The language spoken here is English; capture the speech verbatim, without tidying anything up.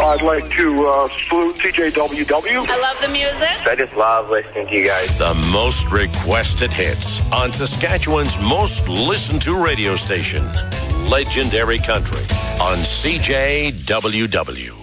I'd like to uh, salute C J W W. I love the music. I just love listening to you guys. The most requested hits on Saskatchewan's most listened to radio station, Legendary Country, on C J W W.